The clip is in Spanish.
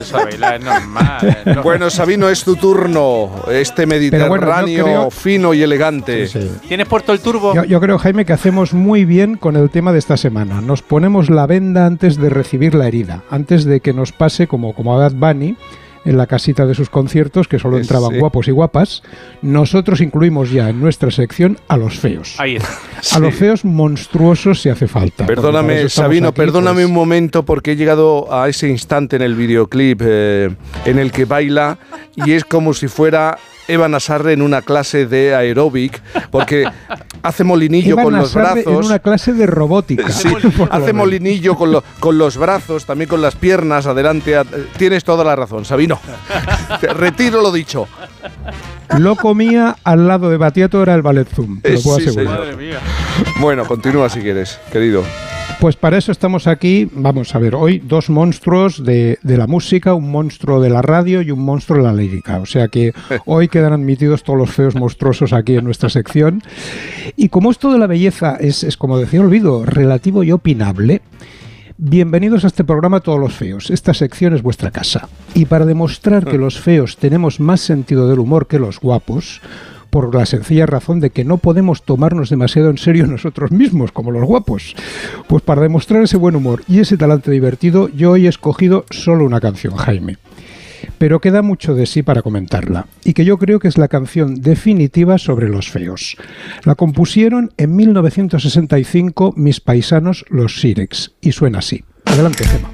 Bailar es normal. No. Bueno, Sabino, es tu turno. Este Mediterráneo fino y elegante. Sí. ¿Tienes puesto el turbo? Yo creo, Jaime, que hacemos muy bien con el tema de esta semana. Nos ponemos la venda antes de recibir la herida, antes de que nos pase como a Bad Bunny en la casita de sus conciertos, que solo entraban guapos y guapas. Nosotros incluimos ya en nuestra sección a los feos. Ahí está. A los feos monstruosos si hace falta. Perdóname, Sabino, aquí, perdóname un momento, porque he llegado a ese instante en el videoclip en el que baila y es como si fuera Eva Nassarre en una clase de aeróbic, porque hace molinillo Eva con Nassarre los brazos. En una clase de robótica. Sí, hace molinillo con los brazos, también con las piernas, adelante. Tienes toda la razón, Sabino. Retiro lo dicho. Lo comía al lado de Battiato, era el Ballet Zoom, te lo puedo asegurar. Madre mía. Bueno, continúa si quieres, querido. Pues para eso estamos aquí. Vamos a ver, hoy dos monstruos de la música, un monstruo de la radio y un monstruo de la lírica. O sea que hoy quedan admitidos todos los feos monstruosos aquí en nuestra sección. Y como esto de la belleza es como decía Olvido, relativo y opinable, bienvenidos a este programa todos los feos. Esta sección es vuestra casa. Y para demostrar que los feos tenemos más sentido del humor que los guapos, por la sencilla razón de que no podemos tomarnos demasiado en serio nosotros mismos, como los guapos. Pues para demostrar ese buen humor y ese talante divertido, yo hoy he escogido solo una canción, Jaime. Pero queda mucho de sí para comentarla, y que yo creo que es la canción definitiva sobre los feos. La compusieron en 1965 mis paisanos, los Sirex, y suena así. Adelante, Gemma.